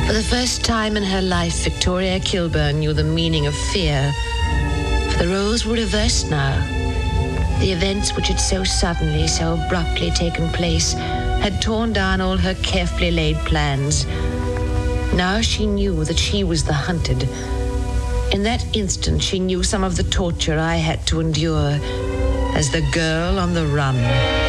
For the first time in her life, Victoria Kilburn knew the meaning of fear. For the roles were reversed now. The events which had so suddenly, so abruptly taken place had torn down all her carefully laid plans. Now she knew that she was the hunted. In that instant, she knew some of the torture I had to endure as the girl on the run.